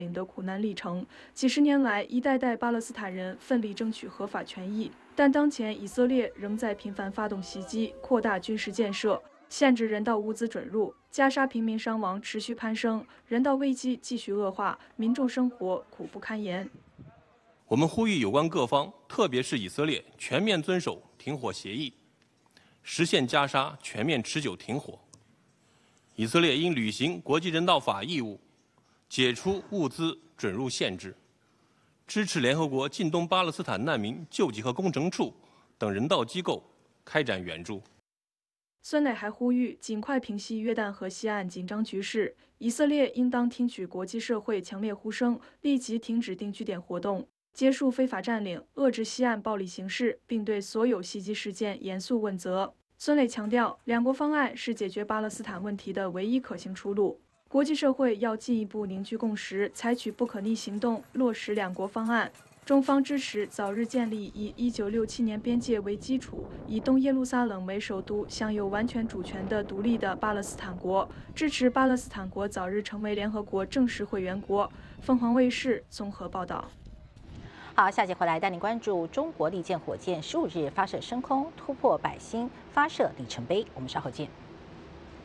的苦难历程。几十年来，一代代巴勒斯坦人奋力争取合法权益，但当前以色列仍在频繁发动袭击，扩大军事建设，限制人道物资准入，加沙平民伤亡持续攀升，人道危机继续恶化，民众生活苦不堪言。 我们呼吁有关各方，特别是以色列，全面遵守停火协议，实现加沙全面持久停火。以色列应履行国际人道法义务，解除物资准入限制，支持联合国近东巴勒斯坦难民救济和工程处等人道机构开展援助。 孙磊还呼吁尽快平息约旦河西岸紧张局势，以色列应当听取国际社会强烈呼声，立即停止定居点活动，结束非法占领，遏制西岸暴力形势，并对所有袭击事件严肃问责。孙磊强调，两国方案是解决巴勒斯坦问题的唯一可行出路。国际社会要进一步凝聚共识，采取不可逆行动，落实两国方案。中方支持早日建立以1967年边界为基础，以东耶路撒冷为首都、享有完全主权的独立的巴勒斯坦国，支持巴勒斯坦国早日成为联合国正式会员国。凤凰卫视综合报道。 好，下节回来带您关注中国利剑火箭15日发射升空，突破100星发射里程碑。我们稍后见。